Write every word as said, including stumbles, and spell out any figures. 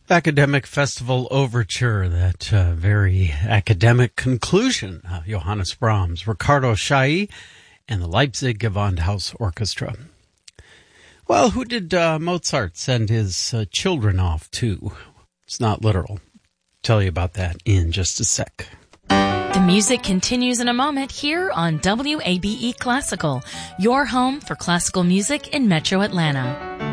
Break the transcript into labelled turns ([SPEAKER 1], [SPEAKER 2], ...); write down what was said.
[SPEAKER 1] Academic Festival Overture, that uh, very academic conclusion of Johannes Brahms, Ricardo Chailly, and the Leipzig Gewandhaus Orchestra. Well, who did uh, Mozart send his uh, children off to? It's not literal. I'll tell you about that in just a sec.
[SPEAKER 2] The music continues in a moment here on W A B E Classical, your home for classical music in Metro Atlanta.